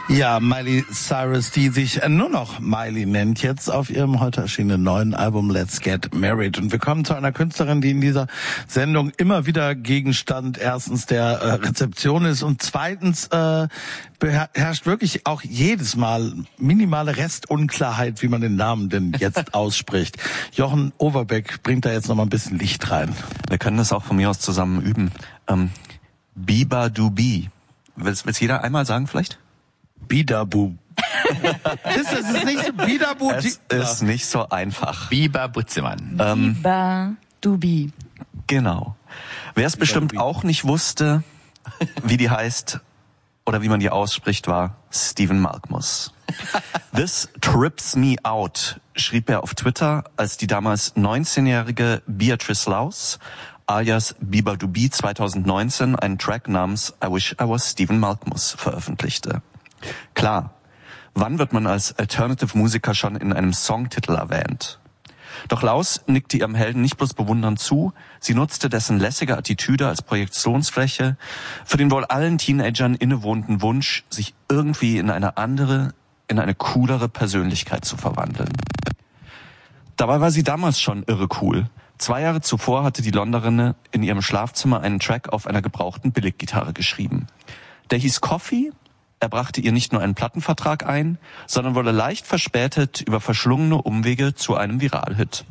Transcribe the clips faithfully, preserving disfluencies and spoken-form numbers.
Ja, Miley Cyrus, die sich nur noch Miley nennt, jetzt auf ihrem heute erschienenen neuen Album Let's Get Married. Und wir kommen zu einer Künstlerin, die in dieser Sendung immer wieder Gegenstand erstens der äh, Rezeption ist und zweitens äh, beherrscht wirklich auch jedes Mal minimale Restunklarheit, wie man den Namen denn jetzt ausspricht. Jochen Overbeck bringt da jetzt noch mal ein bisschen Licht rein. Wir können das auch von mir aus zusammen üben. Ähm, Biba-du-bi. Will's, will's jeder einmal sagen vielleicht? Bidabu. ist es ist nicht so Bidabu. Es ist nicht so einfach. Biba Butzemann. Ähm, Biba Dubi. Genau. Wer es bestimmt auch nicht wusste, wie die heißt oder wie man die ausspricht, war Stephen Malkmus. This trips me out, schrieb er auf Twitter, als die damals neunzehnjährige Beatrice Laus alias Biba-du-bi zwanzig neunzehn einen Track namens I Wish I Was Stephen Malkmus veröffentlichte. Klar, wann wird man als Alternative-Musiker schon in einem Songtitel erwähnt? Doch Laus nickte ihrem Helden nicht bloß bewundernd zu, sie nutzte dessen lässige Attitüde als Projektionsfläche für den wohl allen Teenagern innewohnenden Wunsch, sich irgendwie in eine andere, in eine coolere Persönlichkeit zu verwandeln. Dabei war sie damals schon irre cool. Zwei Jahre zuvor hatte die Londonerin in ihrem Schlafzimmer einen Track auf einer gebrauchten Billiggitarre geschrieben. Der hieß Coffee. Er brachte ihr nicht nur einen Plattenvertrag ein, sondern wurde leicht verspätet über verschlungene Umwege zu einem Viralhit.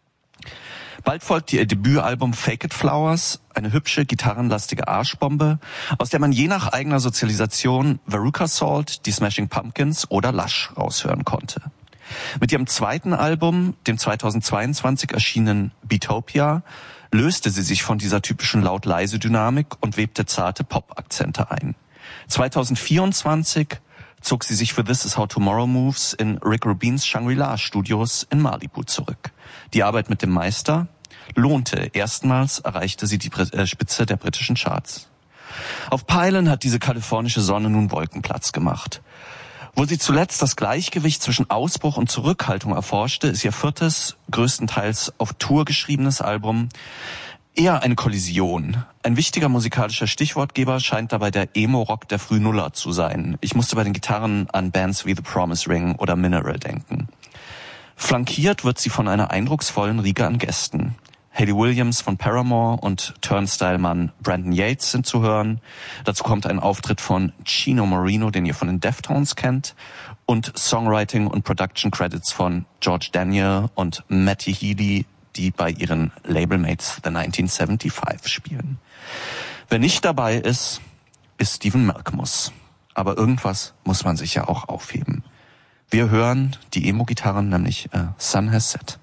Bald folgte ihr Debütalbum Fake It Flowers, eine hübsche, gitarrenlastige Arschbombe, aus der man je nach eigener Sozialisation Veruca Salt, die Smashing Pumpkins oder Lush raushören konnte. Mit ihrem zweiten Album, dem zweitausendzweiundzwanzig erschienenen Beatopia, löste sie sich von dieser typischen Laut-Leise-Dynamik und webte zarte Pop-Akzente ein. zweitausendvierundzwanzig zog sie sich für This Is How Tomorrow Moves in Rick Rubins Shangri-La Studios in Malibu zurück. Die Arbeit mit dem Meister lohnte. Erstmals erreichte sie die Spitze der britischen Charts. Auf Peilen hat diese kalifornische Sonne nun Wolkenplatz gemacht. Wo sie zuletzt das Gleichgewicht zwischen Ausbruch und Zurückhaltung erforschte, ist ihr viertes, größtenteils auf Tour geschriebenes Album eher eine Kollision. Ein wichtiger musikalischer Stichwortgeber scheint dabei der Emo-Rock der Frühnuller zu sein. Ich musste bei den Gitarren an Bands wie The Promise Ring oder Mineral denken. Flankiert wird sie von einer eindrucksvollen Riege an Gästen. Hayley Williams von Paramore und Turnstile-Mann Brandon Yates sind zu hören. Dazu kommt ein Auftritt von Chino Moreno, den ihr von den Deftones kennt, und Songwriting und Production Credits von George Daniel und Matty Healy, die bei ihren Labelmates The neunzehnhundertfünfundsiebzig spielen. Wer nicht dabei ist, ist Stephen Malkmus. Aber irgendwas muss man sich ja auch aufheben. Wir hören die Emo-Gitarren, nämlich uh, Sun Has Set.